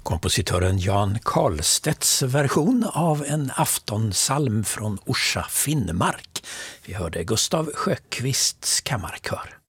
Kompositören Jan Karlstedts version av en aftonsalm från Orsa Finnmark. Vi hörde Gustav Sjöqvists kammarkör.